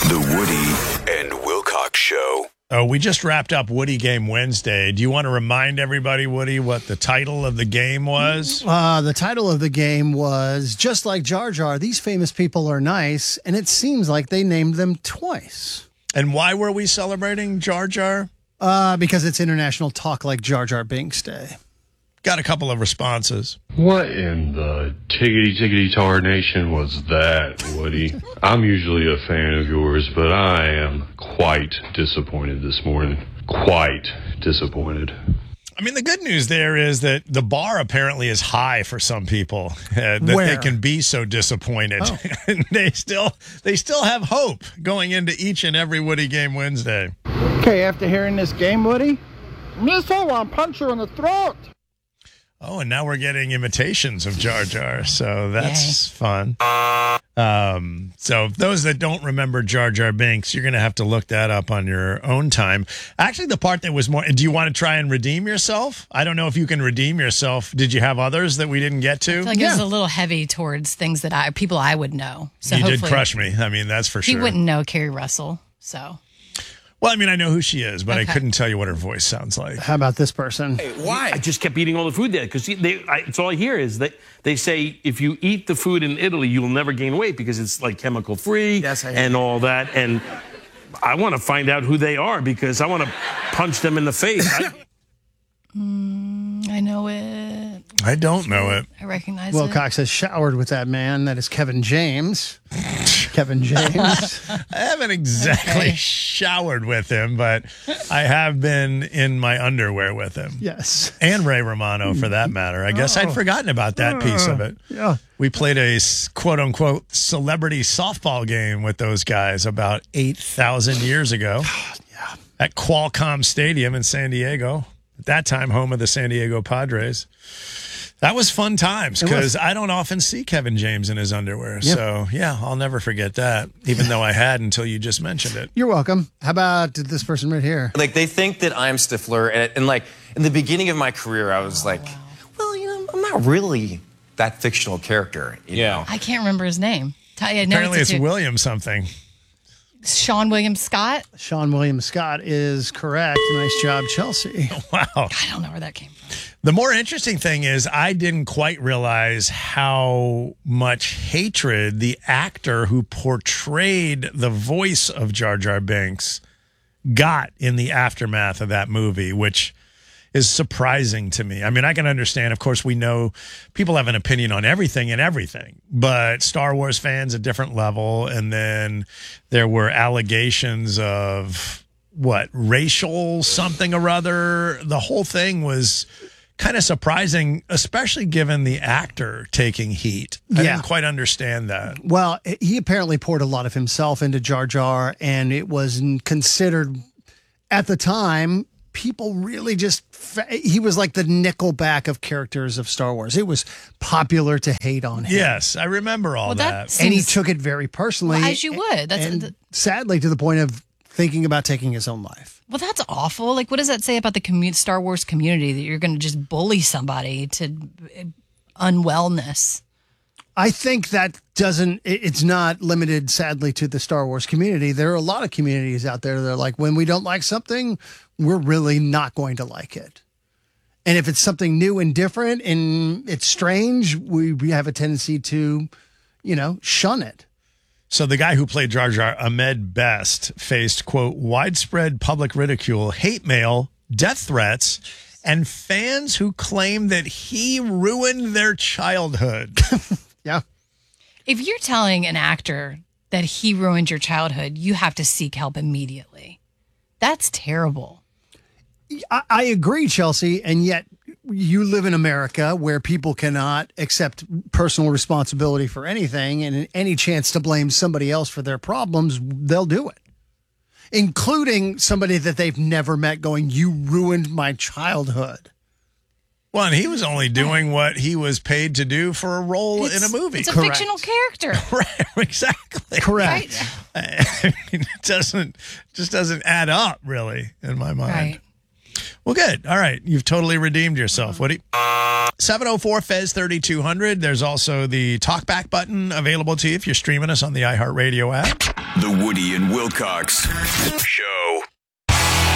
The Woody and Wilcox Show. Oh, we just wrapped up Woody Game Wednesday. Do you want to remind everybody, Woody, what the title of the game was? The title of the game was Just Like Jar Jar, These Famous People Are Nice, and it seems like they named them twice. And why were we celebrating Jar Jar? Because it's International Talk Like Jar Jar Binks Day. Got a couple of responses. What in the tiggity tarnation was that, Woody? I'm usually a fan of yours, but I am quite disappointed this morning. Quite disappointed. I mean, the good news there is that the bar apparently is high for some people that they can be so disappointed. Oh. And they still have hope going into each and every Woody Game Wednesday. Okay, after hearing this game, Woody, Missile, I'll punch you in the throat. Oh, and now we're getting imitations of Jar Jar, so that's fun. So those that don't remember Jar Jar Binks, you're going to have to look that up on your own time. Actually, the part that was more, do you want to try and redeem yourself? I don't know if you can redeem yourself. Did you have others that we didn't get to? I feel like it was a little heavy towards things that people I would know. So you did crush me. I mean, that's for sure. He wouldn't know Carrie Russell, so... Well, I mean, I know who she is, but I couldn't tell you what her voice sounds like. How about this person? Hey, why? I just kept eating all the food there because it's all I hear is that they say if you eat the food in Italy, you'll never gain weight because it's like chemical free and all that. And I want to find out who they are because I want to punch them in the face. I know it. I don't know it. I recognize it. Wilcox has showered with that man. That is Kevin James. Kevin James. I haven't exactly showered with him, but I have been in my underwear with him. Yes. And Ray Romano, for that matter. I guess I'd forgotten about that piece of it. Yeah. We played a quote-unquote celebrity softball game with those guys about 8,000 years ago at Qualcomm Stadium in San Diego. At that time, home of the San Diego Padres. That was fun times because I don't often see Kevin James in his underwear. Yep. So, yeah, I'll never forget that, even though I had until you just mentioned it. You're welcome. How about this person right here? Like, they think that I'm Stifler, and like, in the beginning of my career, I was like, well, you know, I'm not really that fictional character. You know? I can't remember his name. Apparently it's William something. Sean William Scott? Sean William Scott is correct. Nice job, Chelsea. Wow. I don't know where that came from. The more interesting thing is I didn't quite realize how much hatred the actor who portrayed the voice of Jar Jar Binks got in the aftermath of that movie, which is surprising to me. I mean, I can understand, of course, we know people have an opinion on everything and everything, but Star Wars fans, a different level. And then there were allegations of racial something or other. The whole thing was kind of surprising, especially given the actor taking heat. I didn't quite understand that. Well, he apparently poured a lot of himself into Jar Jar, and it was considered at the time, people really just, he was like the Nickelback of characters of Star Wars. It was popular to hate on him. Yes, I remember all that. And he took it very personally. Well, as you would. And sadly, to the point of thinking about taking his own life. Well, that's awful. Like, what does that say about the Star Wars community that you're going to just bully somebody to unwellness? I think that it's not limited, sadly, to the Star Wars community. There are a lot of communities out there that are like, when we don't like something, we're really not going to like it. And if it's something new and different and it's strange, we have a tendency to, shun it. So the guy who played Jar Jar, Ahmed Best, faced, quote, widespread public ridicule, hate mail, death threats, and fans who claim that he ruined their childhood. Yeah. If you're telling an actor that he ruined your childhood, you have to seek help immediately. That's terrible. I agree, Chelsea, and yet you live in America where people cannot accept personal responsibility for anything, and any chance to blame somebody else for their problems, they'll do it. Including somebody that they've never met going, you ruined my childhood. Well, and he was only doing what he was paid to do for a role in a movie. It's a fictional character. Right, exactly. Correct. Right? I mean, it just doesn't add up, really, in my mind. Right. Well, good. All right. You've totally redeemed yourself, Woody. 704-FEZ-3200. There's also the talkback button available to you if you're streaming us on the iHeartRadio app. The Woody and Wilcox Show.